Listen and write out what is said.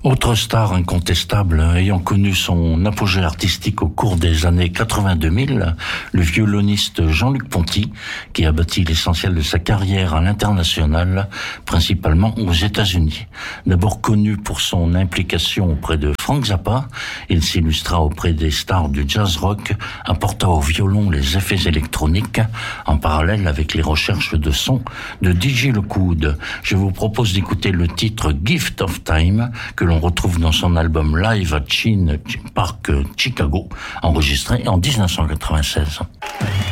Autre star incontestable ayant connu son apogée artistique au cours des années 80-2000, le violoniste Jean-Luc Ponty, qui a bâti l'essentiel de sa carrière à l'international, principalement aux États-Unis. D'abord connu pour son implication auprès de Frank Zappa, il s'illustra auprès des stars du jazz rock, apportant au violon les effets électroniques, en parallèle avec les recherches de son de DJ Lockwood. Je vous propose d'écouter le titre Gift of Time, que l'on retrouve dans son album Live at Chin Park Chicago, enregistré en 1996.